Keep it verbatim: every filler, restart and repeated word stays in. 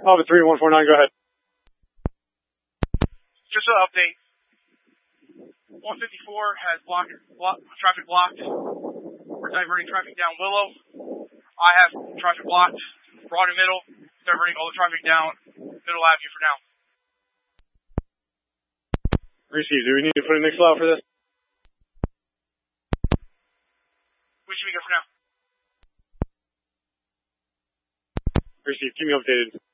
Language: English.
Alpha three one four nine, go ahead. Just an update. one fifty-four has blocked, block, traffic blocked. We're diverting traffic down Willow. I have traffic blocked, broad and middle, diverting all the traffic down Middle Avenue for now. Received. Do we need to put a Nixle out for this? We should be good for now. Received. Keep me updated.